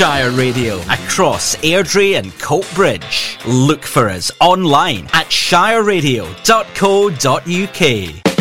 Shire Radio across Airdrie and Coatbridge. Look for us online at shireradio.co.uk.